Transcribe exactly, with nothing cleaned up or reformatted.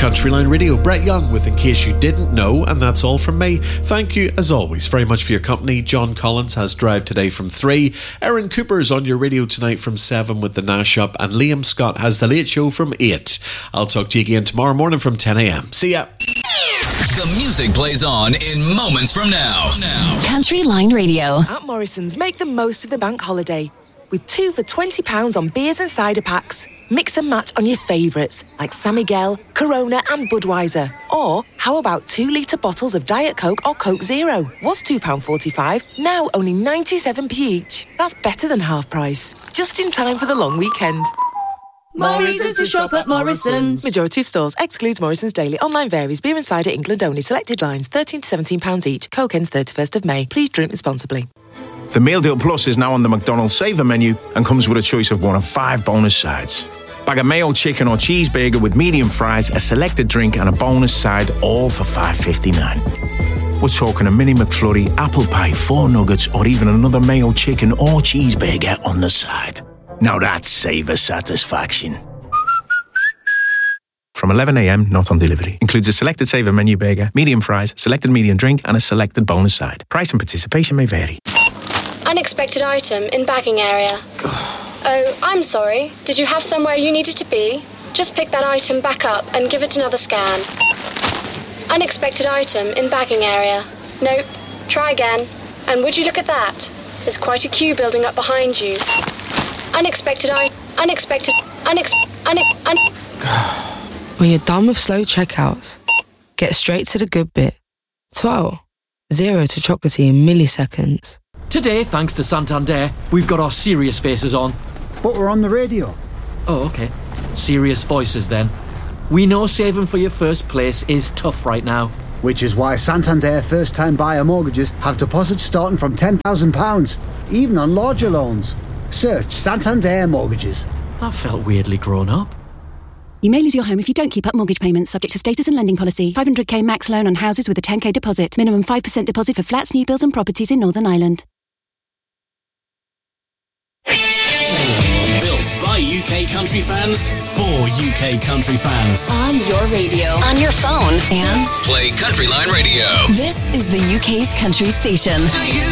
Country Line Radio. Brett Young with In Case You Didn't Know, and that's all from me. Thank you, as always, very much for your company. John Collins has Drive today from three. Erin Cooper's on your radio tonight from seven with the Nash Up, and Liam Scott has The Late Show from eight. I'll talk to you again tomorrow morning from ten a.m. See ya. The music plays on in moments from now. now. Country Line Radio. At Morrison's, make the most of the bank holiday with two for twenty pounds on beers and cider packs. Mix and match on your favourites like San Miguel, Corona and Budweiser. Or how about two litre bottles of Diet Coke or Coke Zero? Was two pounds forty-five, now only ninety-seven p each. That's better than half price. Just in time for the long weekend. Morrison's to shop at Morrison's. Majority of stores excludes Morrison's Daily. Online varies. Beer and cider England only. Selected lines thirteen to seventeen pounds each. Coke ends thirty-first of May. Please drink responsibly. The Meal Deal Plus is now on the McDonald's Saver menu and comes with a choice of one of five bonus sides. Bag of mayo, chicken or cheeseburger with medium fries, a selected drink and a bonus side, all for five fifty-nine. We're talking a mini McFlurry, apple pie, four nuggets or even another mayo, chicken or cheeseburger on the side. Now that's Saver satisfaction. From eleven a.m, not on delivery. Includes a selected Saver menu burger, medium fries, selected medium drink and a selected bonus side. Price and participation may vary. Unexpected item in bagging area. Oh, I'm sorry. Did you have somewhere you needed to be? Just pick that item back up and give it another scan. Unexpected item in bagging area. Nope. Try again. And would you look at that? There's quite a queue building up behind you. Unexpected I... Unexpected... Unex... Unex... Un- When you're done with slow checkouts, get straight to the good bit. twelve. Zero to chocolatey in milliseconds. Today, thanks to Santander, we've got our serious faces on. But we're on the radio. Oh, okay. Serious voices then. We know saving for your first place is tough right now. Which is why Santander first-time buyer mortgages have deposits starting from ten thousand pounds, even on larger loans. Search Santander Mortgages. That felt weirdly grown up. You may lose your home if you don't keep up mortgage payments, subject to status and lending policy. five hundred k max loan on houses with a ten k deposit. Minimum five percent deposit for flats, new builds and properties in Northern Ireland. Built by U K country fans for U K country fans. On your radio, on your phone, and play Country Line Radio. This is the U K's country station.